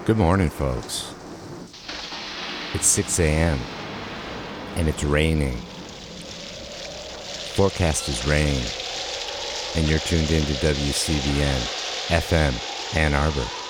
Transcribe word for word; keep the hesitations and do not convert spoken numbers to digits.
Good morning, folks. It's six a.m. and it's raining. Forecast is rain, and you're tuned into W C B N F M Ann Arbor.